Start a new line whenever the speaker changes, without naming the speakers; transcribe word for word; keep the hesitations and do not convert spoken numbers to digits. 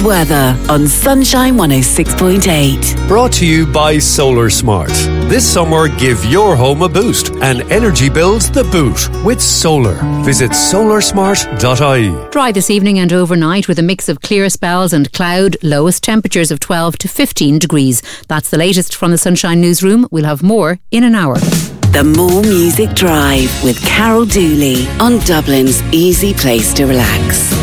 This weather on Sunshine one oh six point eight.
Brought to you by Solar Smart. This summer, give your home a boost and energy bills the boot with solar. Visit solar smart dot I E.
Dry this evening and overnight with a mix of clear spells and cloud. Lowest temperatures of twelve to fifteen degrees. That's the latest from the Sunshine Newsroom. We'll have more in an hour.
The More Music Drive with Carol Dooley on Dublin's easy place to relax.